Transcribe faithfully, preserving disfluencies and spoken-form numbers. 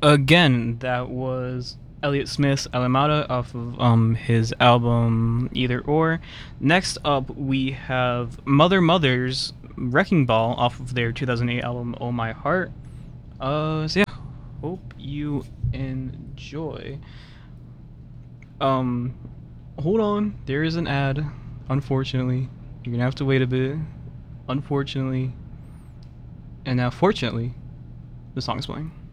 Again, that was Elliott Smith's Alamada off of um his album Either Or. Next up, we have Mother Mother's Wrecking Ball off of their two thousand eight album Oh My Heart. Uh, so yeah, hope you enjoy. Um, hold on, there is an ad. Unfortunately, you're gonna have to wait a bit. Unfortunately, and now fortunately, the song's playing.